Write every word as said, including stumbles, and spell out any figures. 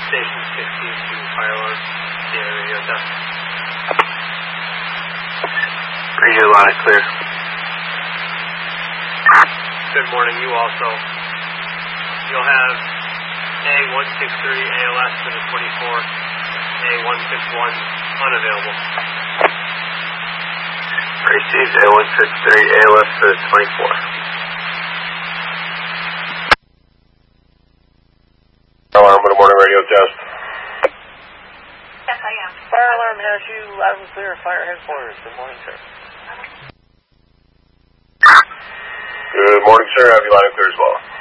Station sixteen to fire alarm. Sierra Radio Delta. Radio line is clear. Good morning, you also. You'll have A one six three A L S for the twenty-four, A one six one unavailable. Received A one six three A L S for the twenty-four. Alarm, good morning, radio test. Yes, I am. Fire alarm has you loud and clear, fire headquarters. Good morning, sir. Good morning, sir. Have you line clear as well?